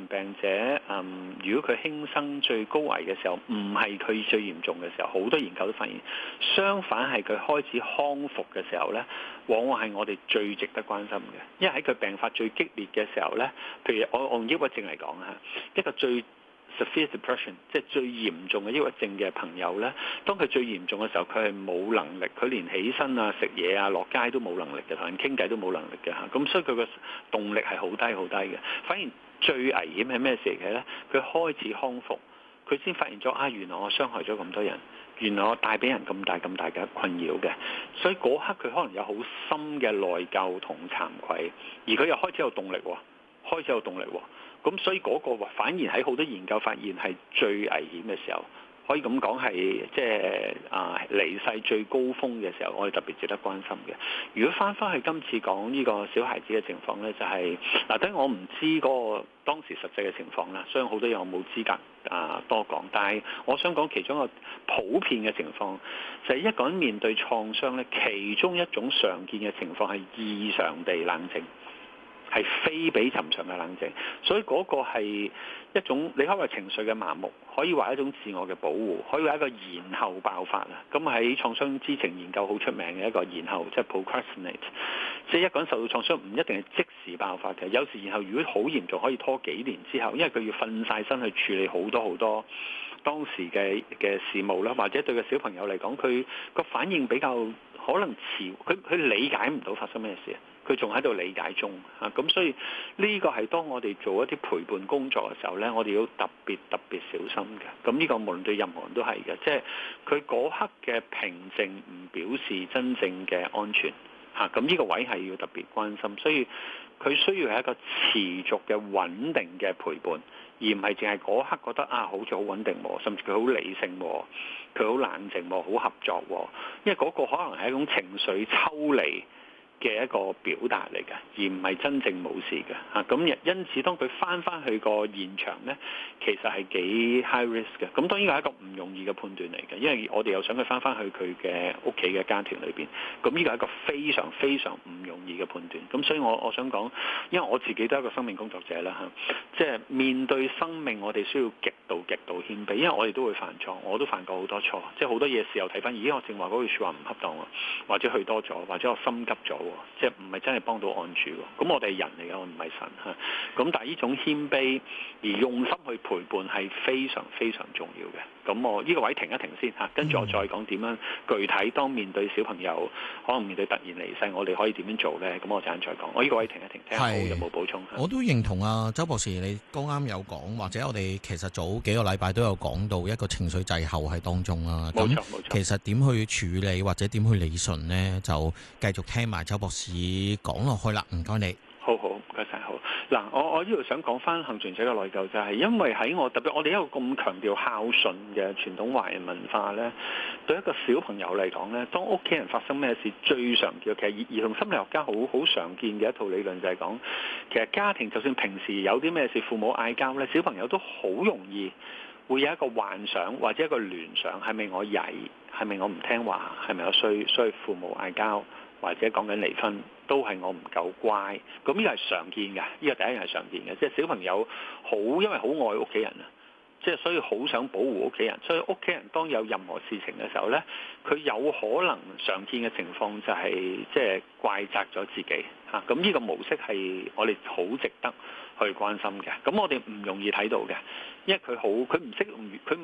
病者，如果佢輕生最高危嘅時候，唔係佢最嚴重嘅時候，好多研究都發現，相反係佢開始康復嘅時候呢，往往係我哋最值得關心嘅，因為喺佢病發最激烈嘅時候呢，譬如我用抑鬱症嚟講嚇，一個最severe depression， 即係最嚴重嘅抑鬱症嘅朋友呢，當佢最嚴重嘅時候，佢係冇能力，佢連起身啊、食嘢啊、落街都冇能力嘅，同人傾偈都冇能力嘅嚇。咁所以佢個動力係好低好低嘅。反而最危險係咩時期呢？佢開始康復，佢先發現咗啊，原來我傷害咗咁多人，原來我帶俾人咁大嘅困擾嘅。所以嗰刻佢可能有好深嘅內疚同慚愧，而佢又開始有動力喎，咁所以嗰個反而喺好多研究發現係最危險嘅時候，可以咁講係即係離世最高峰嘅時候，我哋特別值得關心嘅。如果翻去今次講呢個小孩子嘅情況呢，就係當然我唔知嗰個當時實際嘅情況啦，所以好多嘢我冇資格多講。但係我想講其中一個普遍嘅情況，就係一個人面對創傷呢，其中一種常見嘅情況係異常地冷靜。係非比尋常嘅冷靜，所以嗰個係一種你可以話情緒嘅麻木，可以話一種自我嘅保護，可以話一個延後爆發啊！咁喺創傷知情研究好出名嘅一個延後，即係 procrastinate， 即係一個人受到創傷唔一定係即時爆發嘅，有時然後如果好嚴重可以拖幾年之後，因為佢要瞓晒身去處理好多當時嘅事務啦，或者對個小朋友嚟講，佢個反應比較可能遲，佢理解唔到發生咩事。佢仲喺度理解中嚇，咁所以呢個係當我哋做一啲陪伴工作嘅時候呢，我哋要特別小心嘅。咁呢個無論對任何人都係嘅，即係佢嗰刻嘅平靜唔表示真正嘅安全嚇。咁呢個位係要特別關心，所以佢需要係一個持續嘅穩定嘅陪伴，而唔係淨係嗰刻覺得好似好穩定喎，甚至佢好理性喎，佢好冷靜喎，好合作喎，因為嗰個可能係一種情緒抽離嘅一個表達嚟嘅，而唔係真正冇事嘅嚇。咁因此，當佢翻去個現場呢，其實係幾 high risk 嘅。咁當然係一個唔容易嘅判斷嚟嘅，因為我哋又想佢翻去佢嘅屋企嘅家庭裏邊。咁呢個係一個非常唔容易嘅判斷。咁所以我想講，因為我自己都係一個生命工作者啦嚇，即係面對生命，我哋需要極度謙卑，因為我哋都會犯錯，我都犯過好多錯，即係好多嘢時候睇翻，咦我正話嗰句説話唔恰當喎，或者去多咗，或者我心急咗。即係唔係真係幫到案主喎？咁我哋係人嚟嘅，我唔係神嚇。咁但係呢種謙卑而用心去陪伴係非常重要嘅。咁我呢個位停一停先嚇，跟住我再講點樣具體當面對小朋友可能面對突然離世，我哋可以點樣做咧？咁我陣間再講。我呢個位停一停，睇下好有冇補充。 我都認同啊，周博士，你剛啱有講，或者我哋其實早幾個禮拜都有講到一個情緒滯後喺當中啦。 冇錯。 其實點去處理或者點去理順呢？就繼續聽埋周博士講落去啦。唔該你。 好，唔該晒。好嗱，我呢度想講翻幸存者嘅內疚，就係因為喺我特別我哋一個咁強調孝順嘅傳統華人文化呢，對一個小朋友嚟講呢，當屋企人發生咩事，最常見其實兒童心理學家好常見嘅一套理論就係講，其實家庭就算平時有啲咩事，父母嗌交呢，小朋友都好容易會有一個幻想或者一個聯想，係咪我曳，係咪我唔聽話，係咪我衰，所以父母嗌交或者講緊離婚，都係我唔夠乖。咁呢個係常見嘅，呢個第一樣係常見嘅，即係小朋友因為好愛屋企人啊，即係所以好想保護屋企人，所以屋企人當有任何事情嘅時候呢，佢有可能常見嘅情況就係即係怪責咗自己嚇。咁呢個模式係我哋好值得去關心嘅。咁我哋唔容易睇到嘅，因為佢唔識佢